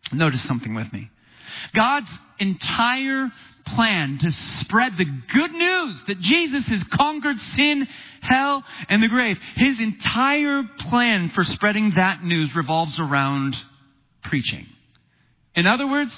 Notice something with me. God's entire plan to spread the good news that Jesus has conquered sin, hell, and the grave. His entire plan for spreading that news revolves around preaching. In other words,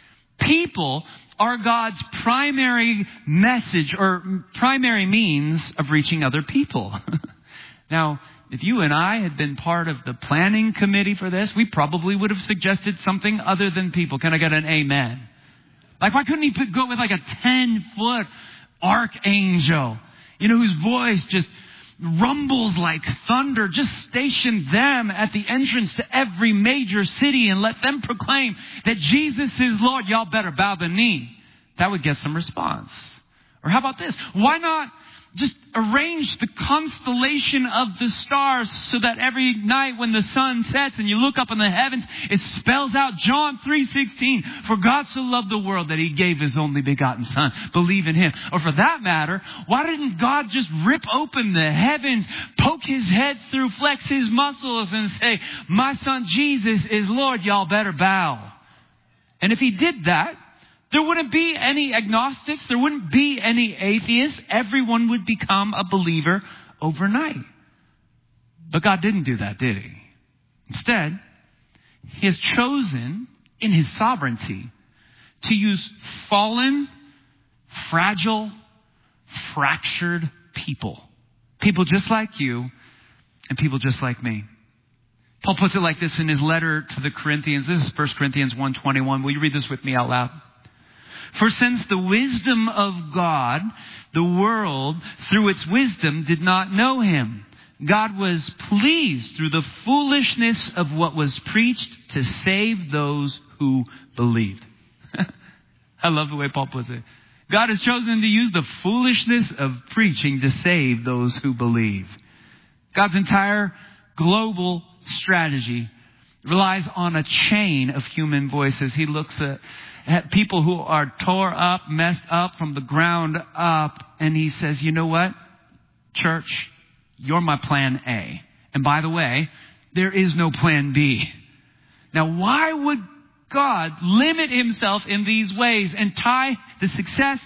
people are God's primary message or primary means of reaching other people. Now, if you and I had been part of the planning committee for this, we probably would have suggested something other than people. Can I get an amen? Like, why couldn't he go with like a 10-foot archangel, whose voice just rumbles like thunder? Just station them at the entrance to every major city and let them proclaim that Jesus is Lord. Y'all better bow the knee. That would get some response. Or how about this? Why not just arrange the constellation of the stars so that every night when the sun sets and you look up in the heavens, it spells out John 3:16. For God so loved the world that he gave his only begotten son. Believe in him. Or for that matter, why didn't God just rip open the heavens, poke his head through, flex his muscles and say, my son Jesus is Lord, y'all better bow. And if he did that, there wouldn't be any agnostics. There wouldn't be any atheists. Everyone would become a believer overnight. But God didn't do that, did he? Instead, he has chosen in his sovereignty to use fallen, fragile, fractured people. People just like you and people just like me. Paul puts it like this in his letter to the Corinthians. This is 1 Corinthians 1:21. Will you read this with me out loud? For since the wisdom of God, the world, through its wisdom, did not know him, God was pleased through the foolishness of what was preached to save those who believed. I love the way Paul puts it. God has chosen to use the foolishness of preaching to save those who believe. God's entire global strategy relies on a chain of human voices. He looks at people who are tore up, messed up from the ground up. And he says, you know what? Church, you're my plan A. And by the way, there is no plan B. Now, why would God limit himself in these ways and tie the success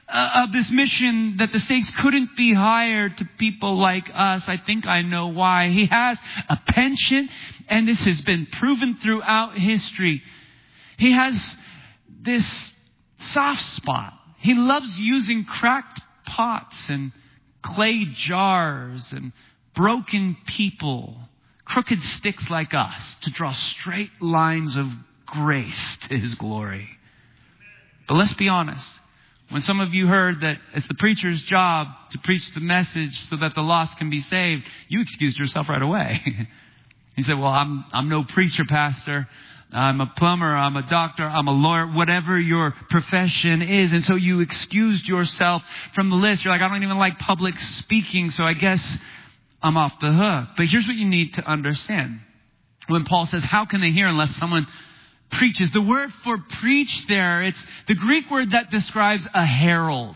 of this mission that the stakes couldn't be higher to people like us? I think I know why. He has a penchant, and this has been proven throughout history. He has this soft spot. He loves using cracked pots and clay jars and broken people, crooked sticks like us, to draw straight lines of grace to his glory. But let's be honest. When some of you heard that it's the preacher's job to preach the message so that the lost can be saved, you excused yourself right away. You said, well, I'm no preacher, pastor. I'm a plumber, I'm a doctor, I'm a lawyer, whatever your profession is. And so you excused yourself from the list. You're like, I don't even like public speaking, so I guess I'm off the hook. But here's what you need to understand. When Paul says, how can they hear unless someone preaches? The word for preach there, it's the Greek word that describes a herald.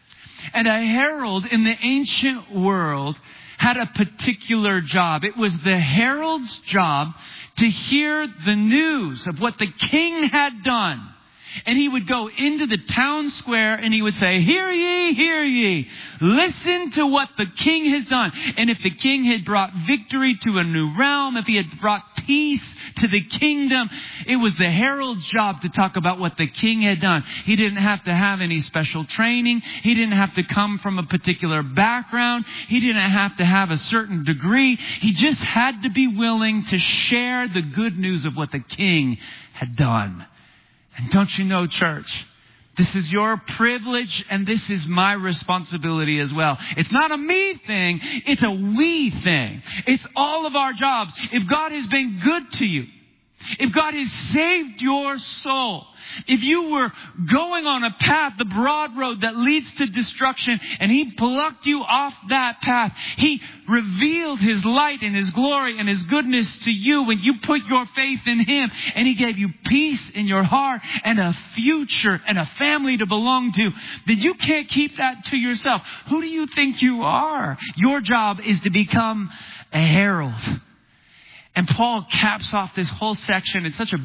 And a herald in the ancient world had a particular job. It was the herald's job to hear the news of what the king had done. And he would go into the town square and he would say, hear ye, hear ye. Listen to what the king has done. And if the king had brought victory to a new realm, if he had brought peace to the kingdom, it was the herald's job to talk about what the king had done. He didn't have to have any special training. He didn't have to come from a particular background. He didn't have to have a certain degree. He just had to be willing to share the good news of what the king had done. And don't you know, church, this is your privilege and this is my responsibility as well. It's not a me thing, it's a we thing. It's all of our jobs. If God has been good to you, if God has saved your soul, if you were going on a path, the broad road that leads to destruction, and he plucked you off that path, he revealed his light and his glory and his goodness to you when you put your faith in him, and he gave you peace in your heart and a future and a family to belong to, then you can't keep that to yourself. Who do you think you are? Your job is to become a herald. And Paul caps off this whole section in such a